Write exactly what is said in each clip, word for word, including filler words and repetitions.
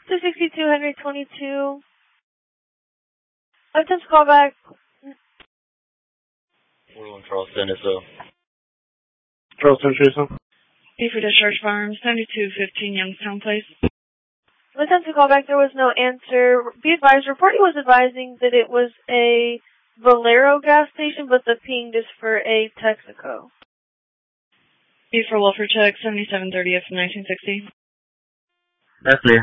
two sixty-two, Henry twenty-two. Attempt to call back. We're on Charleston, S O. Charleston, Jason. B for Discharge Farms, ninety-two fifteen Youngstown Place. Attempt to call back, there was no answer. Be advised, reporting was advising that it was a Valero gas station, but the ping is for a Texaco. B for Wolford Check, seventy-seven thirtieth from nineteen sixty. That's clear.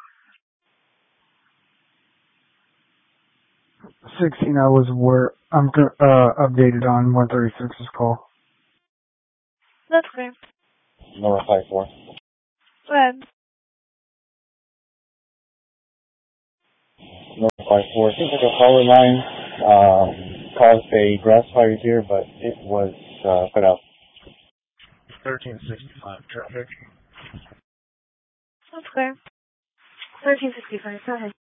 sixteen, I was aware. I'm uh, updated on one thirty-six's call. That's clear. Number five four. Go ahead. Number five four. Seems like a power line um, caused a grass fire here, but it was uh, put out. thirteen sixty-five traffic. That's clear. thirteen sixty-five, go ahead.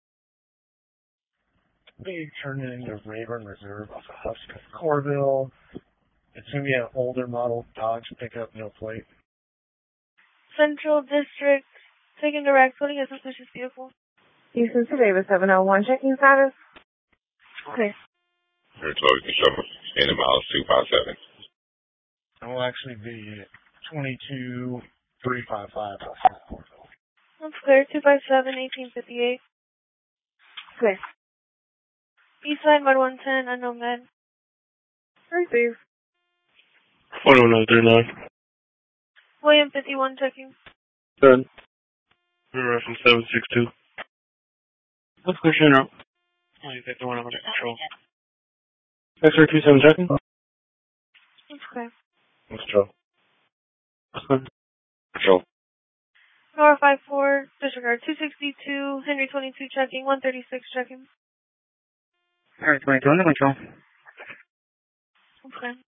Be turning into Rayburn Reserve off of Husk Corville. It's going to be an older model Dodge pickup, no plate. Central District, taking direct, putting a suspicious vehicle. Houston to Davis, seven oh one, checking status. Okay. Here, twelve, you can show in the miles two five seven. It will actually be twenty-two three five five Husk Corville. That's clear. two five seven, eighteen fifty-eight. Clear. East side, Mud one ten, unknown med. Receive. one oh nine three nine. William fifty-one, checking. Done. We're from seven six two. Let's push in out. Oh, you got the one under control. X-ray two seven checking. That's clear. Let's go. Let's go. Control. Nora five four, disregard. two sixty-two, Henry twenty-two, checking. one thirty-six, checking. Henry twenty-two, under control. Okay.